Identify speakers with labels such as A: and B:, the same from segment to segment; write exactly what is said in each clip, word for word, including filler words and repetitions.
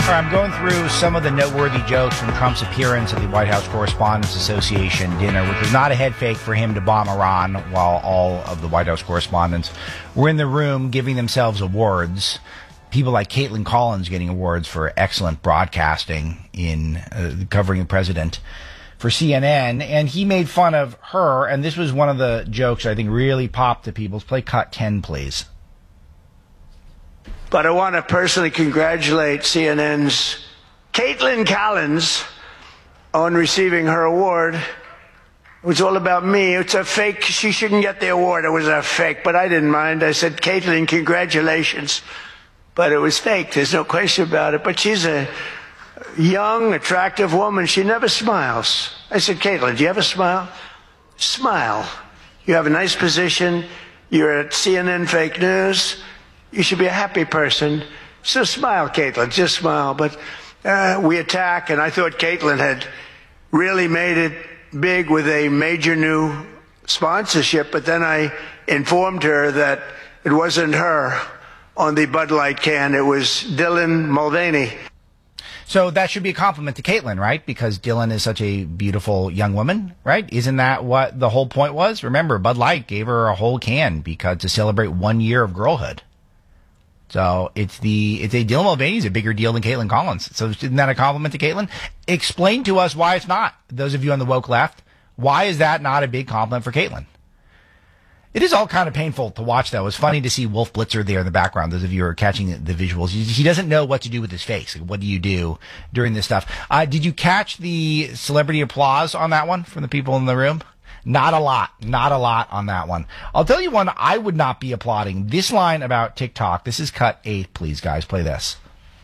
A: All right, I'm going through some of the noteworthy jokes from Trump's appearance at the White House Correspondents Association dinner, which was not a head fake for him to bomb Iran while all of the White House correspondents were in the room giving themselves awards. People like Caitlin Collins getting awards for excellent broadcasting in uh, covering the president for C N N, and he made fun of her, and this was one of the jokes I think really popped to people. Play cut ten, please.
B: But I want to personally congratulate C N N's Caitlin Collins on receiving her award. It was all about me. It's a fake. She shouldn't get the award. It was a fake, but I didn't mind. I said, Caitlin, congratulations. But it was fake. There's no question about it. But she's a young, attractive woman. She never smiles. I said, Caitlin, do you have a smile? Smile. You have a nice position. You're at C N N Fake News. You should be a happy person. So smile, Caitlin, just smile. But uh, we attack, and I thought Caitlin had really made it big with a major new sponsorship, but then I informed her that it wasn't her on the Bud Light can. It was Dylan Mulvaney.
A: So that should be a compliment to Caitlin, right? Because Dylan is such a beautiful young woman, right? Isn't that what the whole point was? Remember, Bud Light gave her a whole can because to celebrate one year of girlhood. So it's the, it's a Dylan Mulvaney is a bigger deal than Caitlin Collins. So isn't that a compliment to Caitlin? Explain to us why it's not. Those of you on the woke left, why is that not a big compliment for Caitlin? It is all kind of painful to watch, though. It's funny to see Wolf Blitzer there in the background. Those of you who are catching the, the visuals, he, he doesn't know what to do with his face. Like, what do you do during this stuff? Uh, did you catch the celebrity applause on that one from the people in the room? Not a lot. Not a lot on that one. I'll tell you one I would not be applauding. This line about TikTok. This is cut eight, please, guys. Play this.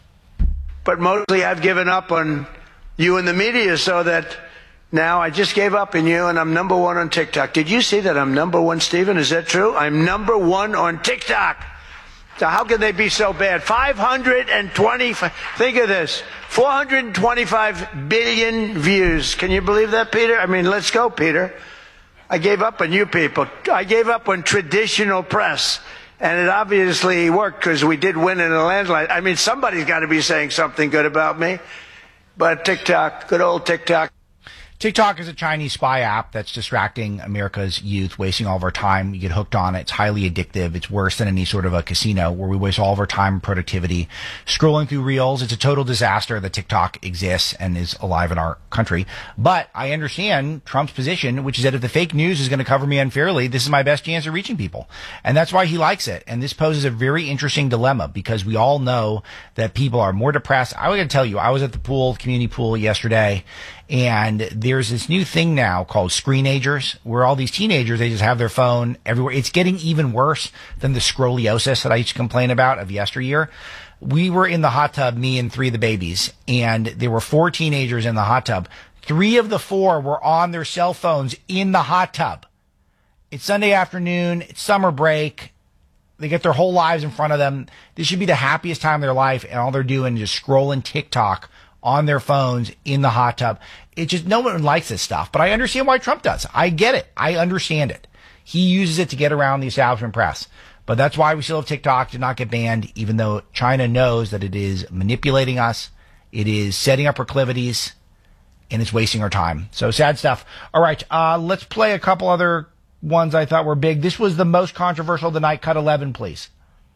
B: But mostly I've given up on you and the media so that now I just gave up on you and I'm number one on TikTok. Did you see that I'm number one, Stephen? Is that true? I'm number one on TikTok. So how can they be so bad? five hundred twenty-five, think of this, four hundred twenty-five billion views. Can you believe that, Peter? I mean, let's go, Peter. I gave up on you people. I gave up on traditional press. And it obviously worked because we did win in a landslide. I mean, somebody's got to be saying something good about me. But TikTok, good old TikTok.
A: TikTok is a Chinese spy app that's distracting America's youth, wasting all of our time. You get hooked on it. It's highly addictive. It's worse than any sort of a casino where we waste all of our time and productivity scrolling through reels. It's a total disaster that TikTok exists and is alive in our country. But I understand Trump's position, which is that if the fake news is going to cover me unfairly, this is my best chance of reaching people. And that's why he likes it. And this poses a very interesting dilemma because we all know that people are more depressed. I was going to tell you, I was at the pool, community pool yesterday, and there's this new thing now called screenagers, where all these teenagers, they just have their phone everywhere. It's getting even worse than the scroliosis that I used to complain about of yesteryear. We were in the hot tub, me and three of the babies, and there were four teenagers in the hot tub. Three of the four were on their cell phones in the hot tub. It's Sunday afternoon. It's summer break. They get their whole lives in front of them. This should be the happiest time of their life, and all they're doing is just scrolling TikTok on their phones in the hot tub. It just, no one likes this stuff, but I understand why Trump does. I get it. I understand it. He uses it to get around the establishment press, but that's why we still have TikTok to not get banned, even though China knows that it is manipulating us. It is setting up proclivities and it's wasting our time. So sad stuff. All right. Uh, let's play a couple other ones I thought were big. This was the most controversial of the night. Cut eleven, please.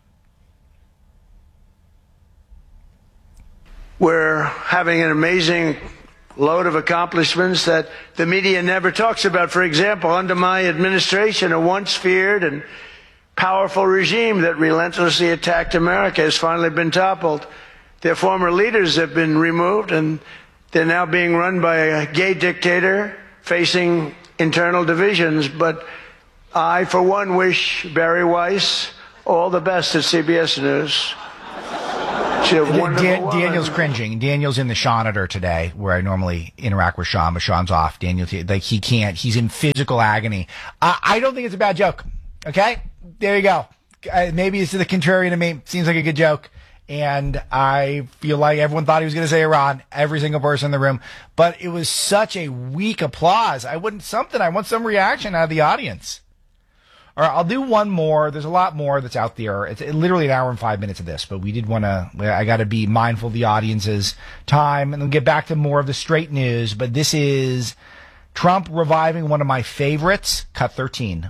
B: We're having an amazing load of accomplishments that the media never talks about. For example, under my administration, a once feared and powerful regime that relentlessly attacked America has finally been toppled. Their former leaders have been removed, and they're now being run by a gay dictator facing internal divisions. But I, for one, wish Barry Weiss all the best at C B S News.
A: Dan- Daniel's cringing. Daniel's in the Sean editor today, where I normally interact with Sean, but Sean's off. Daniel's like he can't. He's in physical agony. I, I don't think it's a bad joke. Okay, there you go. Uh, maybe it's the contrarian to me. Seems like a good joke, and I feel like everyone thought he was going to say Iran. Every single person in the room, but it was such a weak applause. I wouldn't something. I want some reaction out of the audience. All right, I'll do one more. There's a lot more that's out there. It's literally an hour and five minutes of this, but we did want to, I got to be mindful of the audience's time, and we'll get back to more of the straight news. But this is Trump reviving one of my favorites, cut thirteen.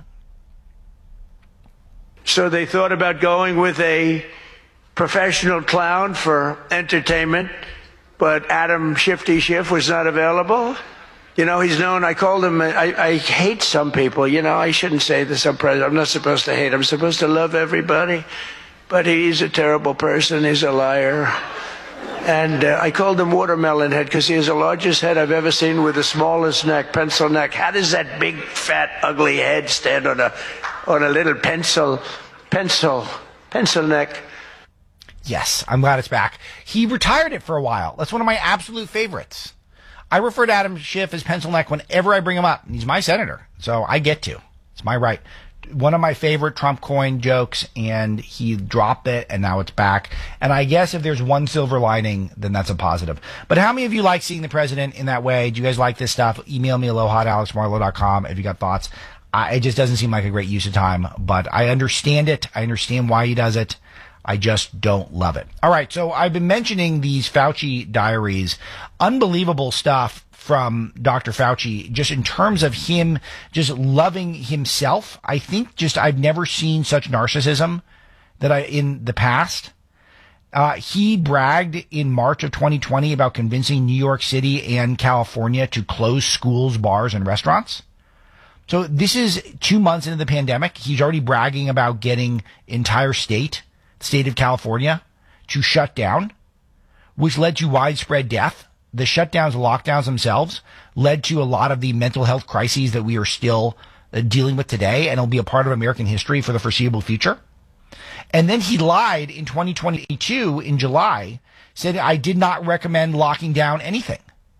B: So they thought about going with a professional clown for entertainment, but Adam Shifty Schiff was not available. You know, he's known, I called him, I, I hate some people, you know, I shouldn't say this, I'm president, I'm not supposed to hate, I'm supposed to love everybody, but he's a terrible person, he's a liar. And uh, I called him Watermelon Head because he has the largest head I've ever seen with the smallest neck, pencil neck. How does that big, fat, ugly head stand on a, on a little pencil, pencil, pencil neck?
A: Yes, I'm glad it's back. He retired it for a while. That's one of my absolute favorites. I refer to Adam Schiff as pencil neck whenever I bring him up. He's my senator, so I get to. It's my right. One of my favorite Trump coin jokes, and he dropped it, and now it's back. And I guess if there's one silver lining, then that's a positive. But how many of you like seeing the president in that way? Do you guys like this stuff? Email me, aloha at alex marlow dot com if you got thoughts. I, it just doesn't seem like a great use of time, but I understand it. I understand why he does it. I just don't love it. All right, so I've been mentioning these Fauci diaries. Unbelievable stuff from Doctor Fauci, just in terms of him just loving himself. I think just I've never seen such narcissism that I in the past. Uh, he bragged in March of twenty twenty about convincing New York City and California to close schools, bars, and restaurants. So this is two months into the pandemic. He's already bragging about getting entire state state of California to shut down, which led to widespread death. The shutdowns, lockdowns themselves led to a lot of the mental health crises that we are still uh, dealing with today, and it'll be a part of American history for the foreseeable future. And then he lied in twenty twenty-two in July, said, I did not recommend locking down anything.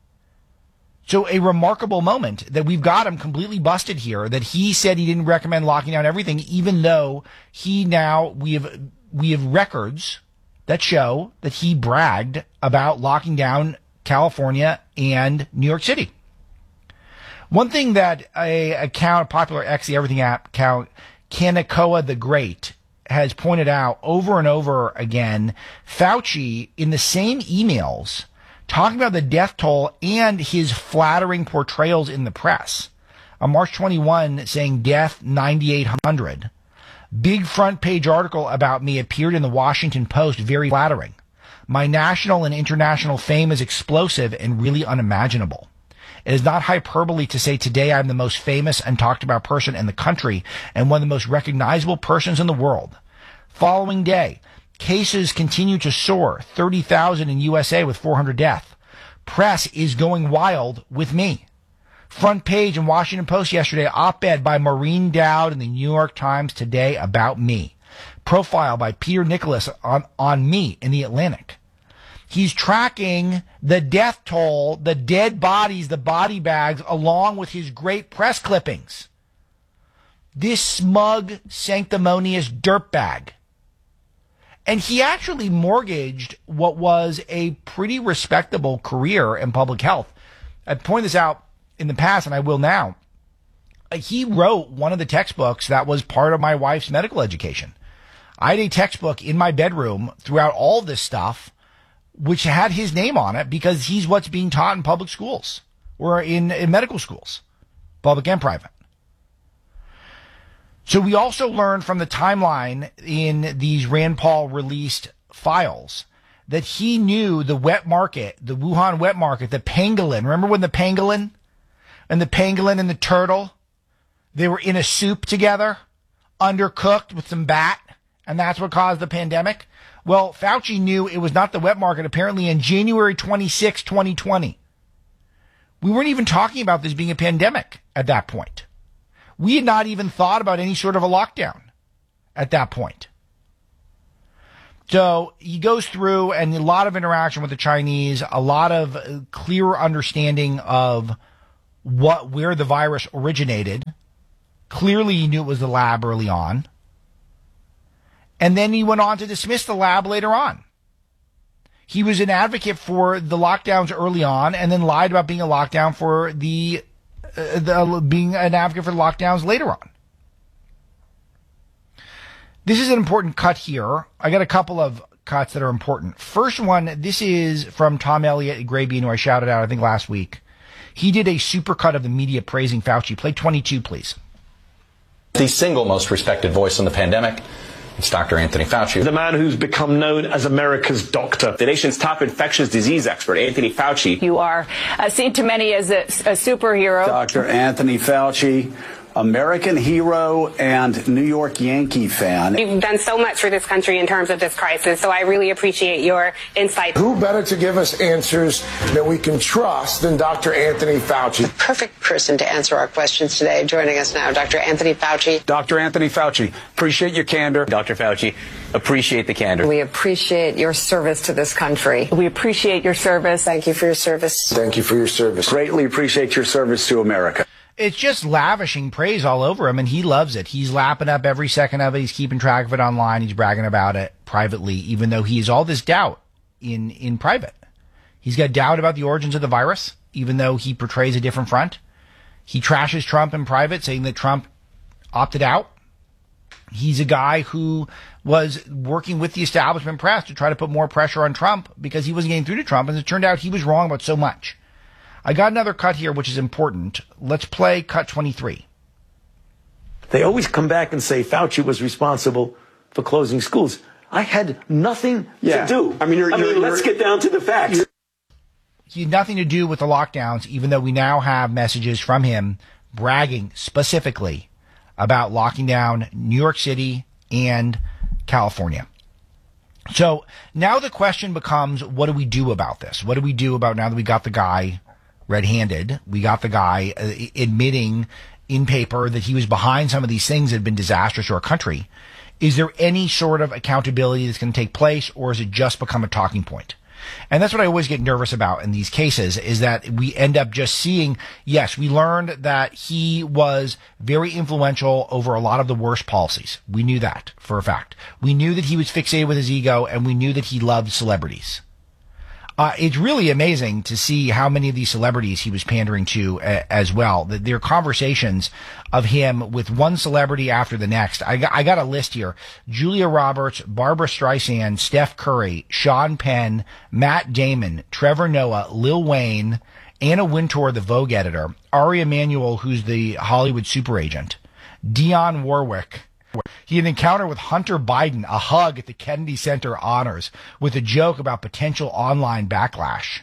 A: So a remarkable moment that we've got him completely busted here, that he said he didn't recommend locking down everything, even though he now, we have We have records that show that he bragged about locking down California and New York City. One thing that a account, popular X, the Everything app account, Kanekoa the Great, has pointed out over and over again, Fauci, in the same emails, talking about the death toll and his flattering portrayals in the press. On March twenty-first, saying death ninety-eight hundred. Big front page article about me appeared in the Washington Post, very flattering. My national and international fame is explosive and really unimaginable. It is not hyperbole to say today I'm the most famous and talked about person in the country and one of the most recognizable persons in the world. Following day, cases continue to soar, thirty thousand in U S A with four hundred deaths. Press is going wild with me. Front page in Washington Post yesterday, op-ed by Maureen Dowd in the New York Times today about me. Profile by Peter Nicholas on, on me in the Atlantic. He's tracking the death toll, the dead bodies, the body bags, along with his great press clippings. This smug, sanctimonious dirtbag. And he actually mortgaged what was a pretty respectable career in public health. I point this out in the past, and I will now. He wrote one of the textbooks that was part of my wife's medical education. I had a textbook in my bedroom throughout all this stuff, which had his name on it because he's what's being taught in public schools or in, in medical schools, public and private. So we also learned from the timeline in these Rand Paul released files that he knew the wet market, the Wuhan wet market, the pangolin. Remember when the pangolin and the pangolin and the turtle, they were in a soup together, undercooked with some bat, and that's what caused the pandemic? Well, Fauci knew it was not the wet market apparently in January twenty-sixth, twenty twenty. We weren't even talking about this being a pandemic at that point. We had not even thought about any sort of a lockdown at that point. So he goes through and a lot of interaction with the Chinese, a lot of clearer understanding of what, where the virus originated. Clearly he knew it was the lab early on. And then he went on to dismiss the lab later on. He was an advocate for the lockdowns early on and then lied about being a lockdown for the, uh, the being an advocate for the lockdowns later on. This is an important cut here. I got a couple of cuts that are important. First one, this is from Tom Elliott at Graybean, who I shouted out, I think, last week. He did a super cut of the media praising Fauci. Play twenty-two, please.
C: The single most respected voice in the pandemic, it's Doctor Anthony Fauci.
D: The man who's become known as America's doctor.
E: The nation's top infectious disease expert, Anthony Fauci.
F: You are uh, seen to many as a, a superhero.
G: Doctor Anthony Fauci, American hero and New York Yankee fan.
H: You've done so much for this country in terms of this crisis, so I really appreciate your insight.
I: Who better to give us answers that we can trust than Doctor Anthony Fauci?
J: The perfect person to answer our questions today. Joining us now, Doctor Anthony Fauci.
G: Doctor Anthony Fauci, appreciate your candor.
E: Doctor Fauci, appreciate the candor.
J: We appreciate your service to this country.
F: We appreciate your service.
J: Thank you for your service.
I: Thank you for your service.
G: Greatly appreciate your service to America.
A: It's just lavishing praise all over him, and he loves it. He's lapping up every second of it. He's keeping track of it online. He's bragging about it privately, even though he has all this doubt in, in private. He's got doubt about the origins of the virus, even though he portrays a different front. He trashes Trump in private, saying that Trump opted out. He's a guy who was working with the establishment press to try to put more pressure on Trump because he wasn't getting through to Trump, and it turned out he was wrong about so much. I got another cut here, which is important. Let's play cut twenty-three.
D: They always come back and say Fauci was responsible for closing schools. I had nothing
G: yeah.
D: to do.
G: I mean, you're,
D: I mean
G: you're,
D: let's
G: you're,
D: get down to the facts.
A: He had nothing to do with the lockdowns, even though we now have messages from him bragging specifically about locking down New York City and California. So now the question becomes, what do we do about this? What do we do about now that we got the guy red-handed? We got the guy uh, admitting in paper that he was behind some of these things that have been disastrous to our country. Is there any sort of accountability that's going to take place, or has it just become a talking point? And that's what I always get nervous about in these cases, is that we end up just seeing, yes, we learned that he was very influential over a lot of the worst policies. We knew that for a fact. We knew that he was fixated with his ego, and we knew that he loved celebrities. Uh, it's really amazing to see how many of these celebrities he was pandering to uh, as well. The, their conversations of him with one celebrity after the next. I got, I got a list here. Julia Roberts, Barbara Streisand, Steph Curry, Sean Penn, Matt Damon, Trevor Noah, Lil Wayne, Anna Wintour, the Vogue editor, Ari Emanuel, who's the Hollywood super agent, Dionne Warwick. He had an encounter with Hunter Biden, a hug at the Kennedy Center honors, with a joke about potential online backlash.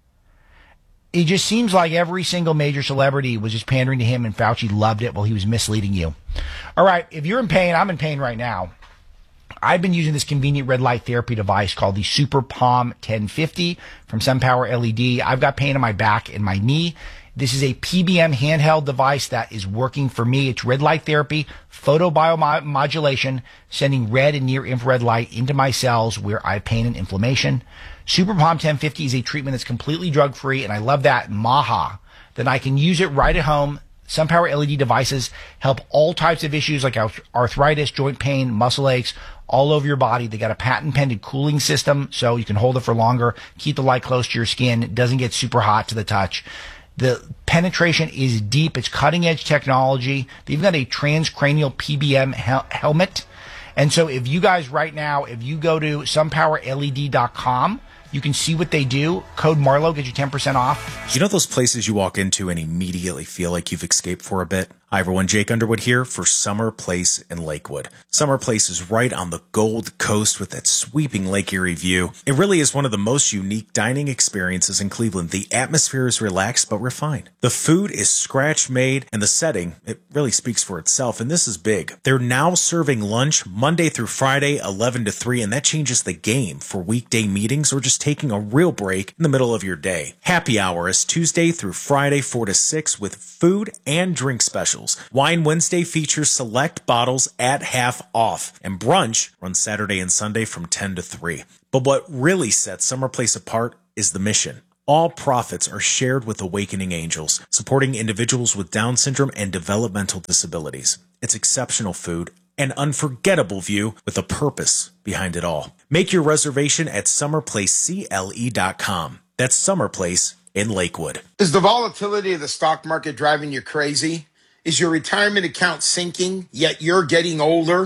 A: It just seems like every single major celebrity was just pandering to him, and Fauci loved it while he was misleading you. All right, if you're in pain, I'm in pain right now. I've been using this convenient red light therapy device called the Super Palm ten fifty from SunPower L E D. I've got pain in my back and my knee. This is a P B M handheld device that is working for me. It's red light therapy, photobiomodulation, sending red and near infrared light into my cells where I have pain and inflammation. Super Palm ten fifty is a treatment that's completely drug-free, and I love that. Maha. Then I can use it right at home. SunPower L E D devices help all types of issues like arthritis, joint pain, muscle aches, all over your body. They got a patent-pending cooling system, so you can hold it for longer, keep the light close to your skin. It doesn't get super hot to the touch. The penetration is deep. It's cutting-edge technology. They've got a transcranial P B M hel- helmet. And so if you guys right now, if you go to sun power L E D dot com, you can see what they do. Code Marlowe gets you ten percent off.
K: You know those places you walk into and immediately feel like you've escaped for a bit? Hi everyone, Jake Underwood here for Summer Place in Lakewood. Summer Place is right on the Gold Coast with that sweeping Lake Erie view. It really is one of the most unique dining experiences in Cleveland. The atmosphere is relaxed but refined. The food is scratch made, and the setting, it really speaks for itself, and this is big. They're now serving lunch Monday through Friday, eleven to three, and that changes the game for weekday meetings or just taking a real break in the middle of your day. Happy hour is Tuesday through Friday, four to six, with food and drink specials. Wine Wednesday features select bottles at half off, and brunch runs Saturday and Sunday from ten to three. But what really sets Summer Place apart is the mission. All profits are shared with Awakening Angels, supporting individuals with Down syndrome and developmental disabilities. It's exceptional food, an unforgettable view with a purpose behind it all. Make your reservation at summer place C L E dot com. That's Summer Place in Lakewood.
I: Is the volatility of the stock market driving you crazy? Is your retirement account sinking, yet you're getting older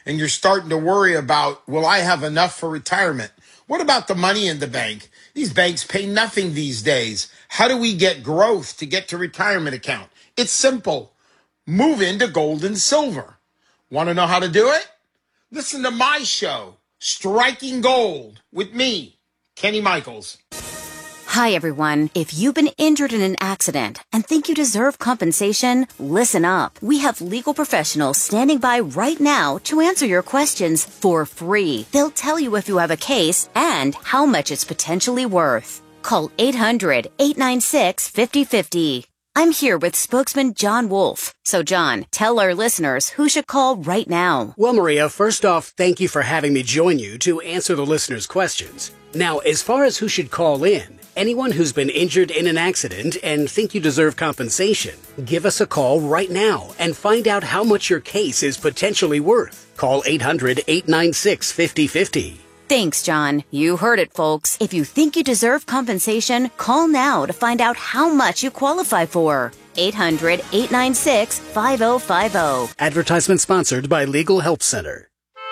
I: and you're starting to worry about, will I have enough for retirement? What about the money in the bank? These banks pay nothing these days. How do we get growth to get to retirement account? It's simple. Move into gold and silver. Want to know how to do it? Listen to my show, Striking Gold, with me, Kenny Michaels.
L: Hi, everyone. If you've been injured in an accident and think you deserve compensation, listen up. We have legal professionals standing by right now to answer your questions for free. They'll tell you if you have a case and how much it's potentially worth. Call eight hundred, eight nine six, five oh five oh. I'm here with spokesman John Wolf. So, John, tell our listeners who should call right now.
M: Well, Maria, first off, thank you for having me join you to answer the listeners' questions. Now, as far as who should call in, anyone who's been injured in an accident and think you deserve compensation, give us a call right now and find out how much your case is potentially worth. Call eight hundred, eight nine six, five oh five oh.
L: Thanks, John. You heard it, folks. If you think you deserve compensation, call now to find out how much you qualify for. eight hundred, eight nine six, five oh five oh.
M: Advertisement sponsored by Legal Help Center.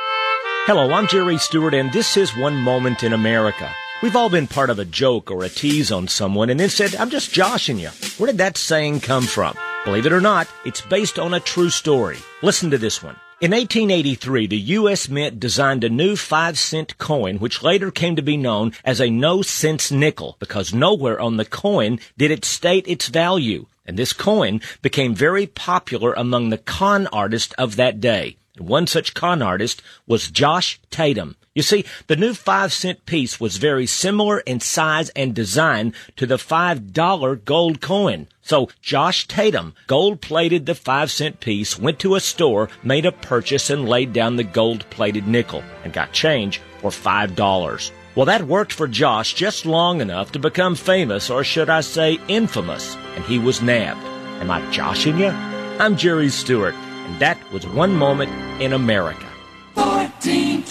N: Hello, I'm Jerry Stewart, and this is One Moment in America. We've all been part of a joke or a tease on someone and then said, I'm just joshing you. Where did that saying come from? Believe it or not, it's based on a true story. Listen to this one. In eighteen eighty-three, the U S Mint designed a new five-cent coin, which later came to be known as a no-sense nickel, because nowhere on the coin did it state its value. And this coin became very popular among the con artists of that day. And one such con artist was Josh Tatum. You see, the new five-cent piece was very similar in size and design to the five dollar gold coin. So Josh Tatum gold-plated the five-cent piece, went to a store, made a purchase, and laid down the gold-plated nickel and got change for five dollars. Well, that worked for Josh just long enough to become famous, or should I say infamous, and he was nabbed. Am I joshing you? I'm Jerry Stewart, and that was One Moment in America.
O: fourteen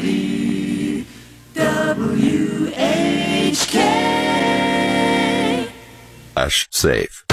O: twenty W H K.
P: Safe.